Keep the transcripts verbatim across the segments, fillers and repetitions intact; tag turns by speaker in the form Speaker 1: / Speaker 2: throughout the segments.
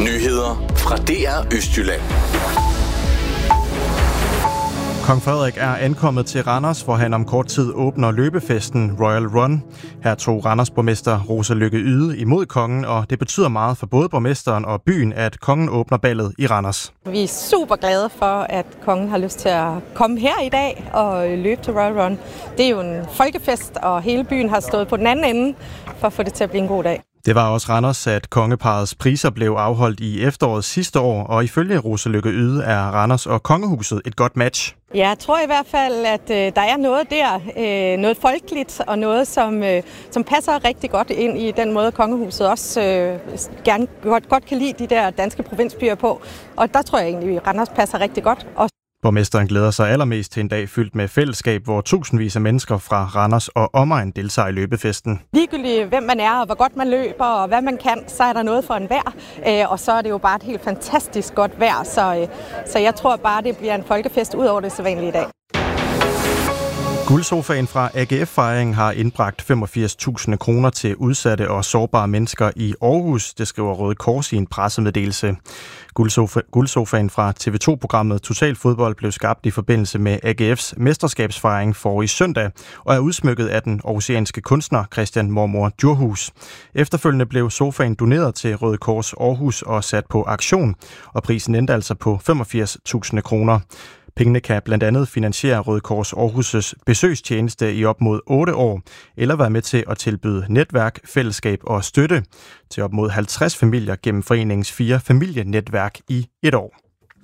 Speaker 1: Nyheder fra D R Østjylland.
Speaker 2: Kong Frederik er ankommet til Randers, hvor han om kort tid åbner løbefesten Royal Run. Her tog Randers borgmester Rosa Lykke Yde imod kongen, og det betyder meget for både borgmesteren og byen, at kongen åbner ballet i Randers.
Speaker 3: Vi er super glade for, at kongen har lyst til at komme her i dag og løbe til Royal Run. Det er jo en folkefest, og hele byen har stået på den anden ende for at få det til at blive en god dag.
Speaker 2: Det var også Randers, at kongeparets priser blev afholdt i efteråret sidste år, og ifølge Rosa Lykke Yde er Randers og kongehuset et godt match.
Speaker 3: Ja, jeg tror i hvert fald, at øh, der er noget der, øh, noget folkeligt og noget, som, øh, som passer rigtig godt ind i den måde, kongehuset også øh, gerne godt, godt kan lide de der danske provinsbyer på. Og der tror jeg egentlig, at Randers passer rigtig godt. Og
Speaker 2: Borgmesteren glæder sig allermest til en dag fyldt med fællesskab, hvor tusindvis af mennesker fra Randers og omegn deltager i løbefesten.
Speaker 3: Ligegyldigt hvem man er, og hvor godt man løber, og hvad man kan, så er der noget for enhver. Øh, og så er det jo bare et helt fantastisk godt vejr, så, øh, så jeg tror bare, det bliver en folkefest ud over det sædvanlige i dag.
Speaker 2: Guldsofaen fra A G F-fejringen har indbragt femogfirs tusind kroner til udsatte og sårbare mennesker i Aarhus, det skriver Røde Kors i en pressemeddelelse. Guldsofa, guldsofaen fra T V to-programmet Total Fodbold blev skabt i forbindelse med A G F's mesterskabsfejring forrige søndag og er udsmykket af den aarhusianske kunstner Christian Mormor Djurhus. Efterfølgende blev sofaen doneret til Røde Kors Aarhus og sat på aktion, og prisen endte altså på femogfirs tusind kroner. Pengene kan blandt andet finansiere Røde Kors Aarhus' besøgstjeneste i op mod otte år, eller være med til at tilbyde netværk, fællesskab og støtte til op mod halvtreds familier gennem foreningens fire familienetværk i et år.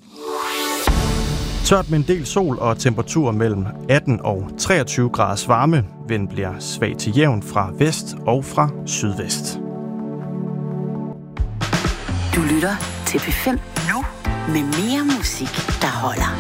Speaker 2: Tørt med en del sol og temperatur mellem atten og treogtyve graders varme. Vinden bliver svag til jævn fra vest og fra sydvest.
Speaker 4: Du lytter til P fem nu med mere musik, der holder.